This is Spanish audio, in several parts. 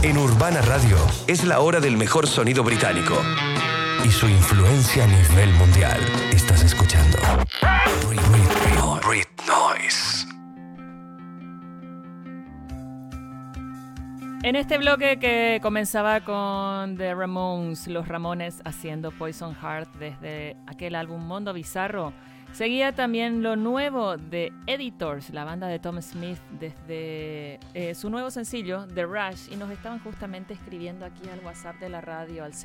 En Urbana Radio es la hora del mejor sonido británico y su influencia a nivel mundial. Estás escuchando Brit Noise. En este bloque que comenzaba con The Ramones, los Ramones haciendo Poison Heart desde aquel álbum Mundo Bizarro, seguía también lo nuevo de Editors, la banda de Tom Smith, desde su nuevo sencillo, The Rush, y nos estaban justamente escribiendo aquí al WhatsApp de la radio, al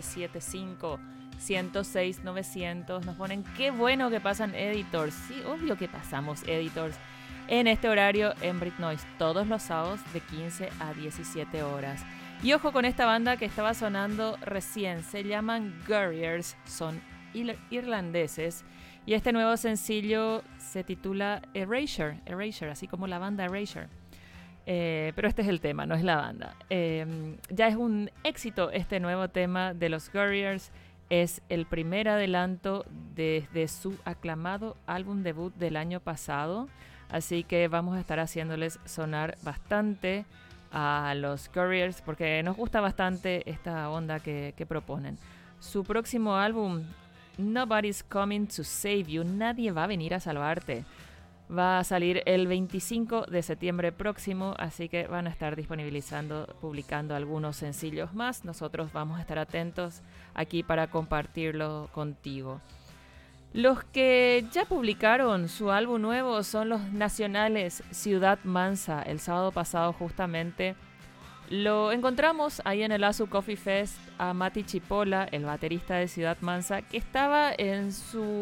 0975-106-900, nos ponen, qué bueno que pasan Editors. Sí, obvio que pasamos Editors en este horario en Brit Noise, todos los sábados de 15 a 17 horas. Y ojo con esta banda que estaba sonando recién, se llaman Gurriers, son irlandeses, y este nuevo sencillo se titula Erasure, así como la banda Erasure. Pero este es el tema, no es la banda. Ya es un éxito este nuevo tema de los Gurriers, es el primer adelanto desde su aclamado álbum debut del año pasado. Así que vamos a estar haciéndoles sonar bastante a los Gurriers porque nos gusta bastante esta onda que proponen. Su próximo álbum, Nobody's Coming to Save You, nadie va a venir a salvarte, va a salir el 25 de septiembre próximo, así que van a estar publicando algunos sencillos más. Nosotros vamos a estar atentos aquí para compartirlo contigo. Los que ya publicaron su álbum nuevo son los nacionales Ciudad Mansa. El sábado pasado justamente lo encontramos ahí en el Azu Coffee Fest a Mati Chipola, el baterista de Ciudad Mansa, que estaba en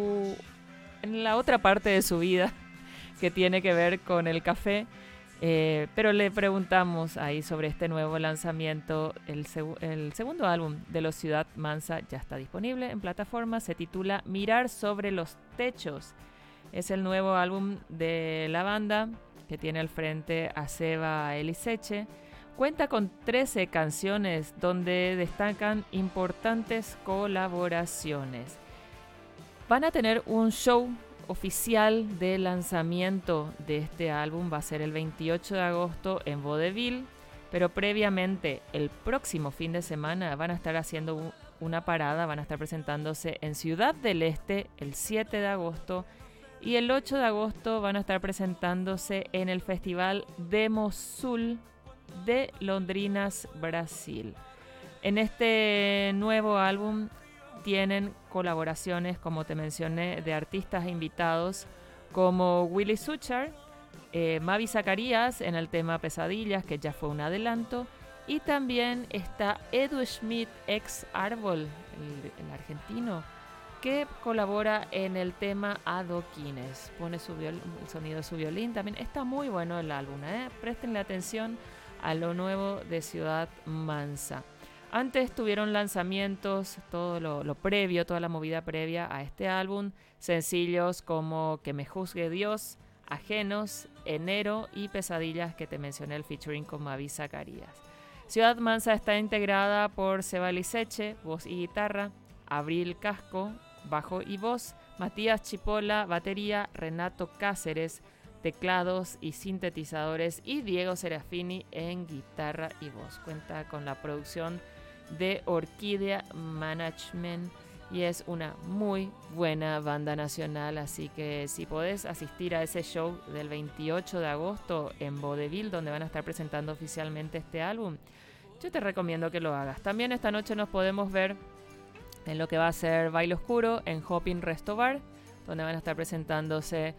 la otra parte de su vida que tiene que ver con el café. Pero le preguntamos ahí sobre este nuevo lanzamiento. El segundo álbum de los Ciudad Mansa ya está disponible en plataformas. Se titula Mirar sobre los techos. Es el nuevo álbum de la banda que tiene al frente a Seba Eliseche. Cuenta con 13 canciones donde destacan importantes colaboraciones. Van a tener un show oficial de lanzamiento de este álbum, va a ser el 28 de agosto en Vaudeville, pero previamente el próximo fin de semana van a estar haciendo una parada, van a estar presentándose en Ciudad del Este el 7 de agosto y el 8 de agosto van a estar presentándose en el Festival Demo Sul de Londrinas, Brasil. En este nuevo álbum tienen colaboraciones, como te mencioné, de artistas invitados como Willy Suchard, Mavi Zacarías en el tema Pesadillas, que ya fue un adelanto, y también está Edu Schmidt, ex Árbol, el argentino, que colabora en el tema Adoquines, pone el sonido de su violín. También está muy bueno el álbum, Préstenle atención a lo nuevo de Ciudad Mansa. Antes tuvieron lanzamientos, todo lo previo, toda la movida previa a este álbum, sencillos como Que me juzgue Dios, Ajenos, Enero y Pesadillas, que te mencioné el featuring con Mavi Zacarías. Ciudad Mansa está integrada por Seba Liseche, voz y guitarra, Abril Casco, bajo y voz, Matías Chipola, batería, Renato Cáceres, teclados y sintetizadores, y Diego Serafini en guitarra y voz. Cuenta con la producción de Orquídea Management y es una muy buena banda nacional, así que si podés asistir a ese show del 28 de agosto en Vaudeville, donde van a estar presentando oficialmente este álbum, yo te recomiendo que lo hagas. También esta noche nos podemos ver en lo que va a ser Baile Oscuro en Hopping Resto Bar, donde van a estar presentándose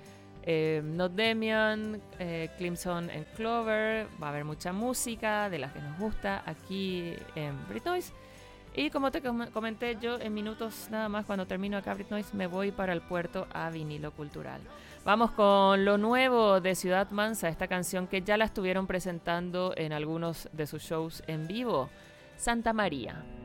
Not Demian, Clemson and Clover. Va a haber mucha música de las que nos gusta aquí en Brit Noise. Y como te comenté, yo en minutos nada más, cuando termino acá Brit Noise, me voy para el puerto a Vinilo Cultural. Vamos con lo nuevo de Ciudad Mansa, esta canción que ya la estuvieron presentando en algunos de sus shows en vivo, Santa María.